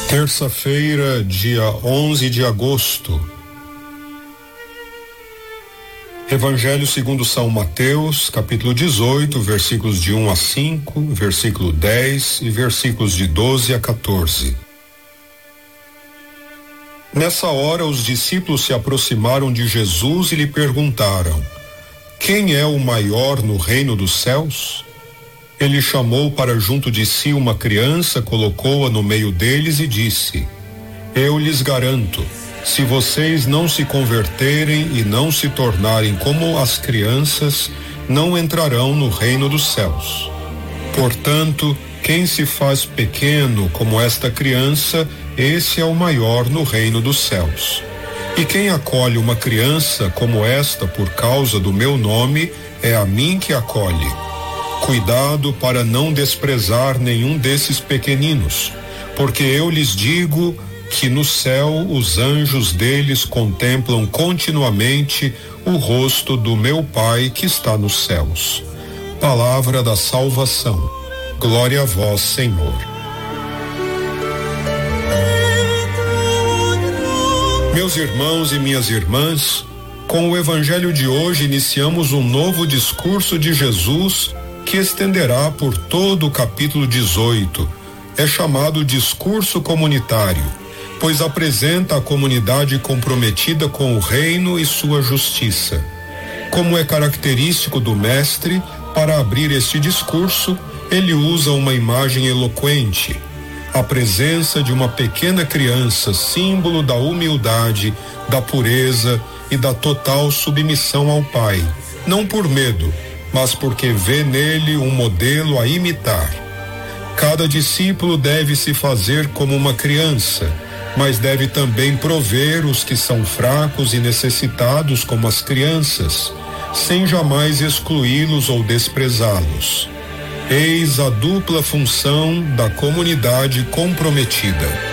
Terça-feira, dia 11 de agosto. Evangelho segundo São Mateus, capítulo 18, versículos de 1 a 5, versículo 10 e versículos de 12 a 14. Nessa hora, os discípulos se aproximaram de Jesus e lhe perguntaram: quem é o maior no reino dos céus? Ele chamou para junto de si uma criança, colocou-a no meio deles e disse: eu lhes garanto, se vocês não se converterem e não se tornarem como as crianças, não entrarão no reino dos céus. Portanto, quem se faz pequeno como esta criança, esse é o maior no reino dos céus. E quem acolhe uma criança como esta por causa do meu nome, é a mim que acolhe. Cuidado para não desprezar nenhum desses pequeninos, porque eu lhes digo que no céu os anjos deles contemplam continuamente o rosto do meu Pai que está nos céus. Palavra da salvação. Glória a vós, Senhor. Meus irmãos e minhas irmãs, com o Evangelho de hoje iniciamos um novo discurso de Jesus que estenderá por todo o capítulo 18. É chamado discurso comunitário, pois apresenta a comunidade comprometida com o reino e sua justiça. Como é característico do mestre, para abrir este discurso, ele usa uma imagem eloquente, a presença de uma pequena criança, símbolo da humildade, da pureza e da total submissão ao Pai, não por medo, mas porque vê nele um modelo a imitar. Cada discípulo deve se fazer como uma criança, mas deve também prover os que são fracos e necessitados como as crianças, sem jamais excluí-los ou desprezá-los. Eis a dupla função da comunidade comprometida.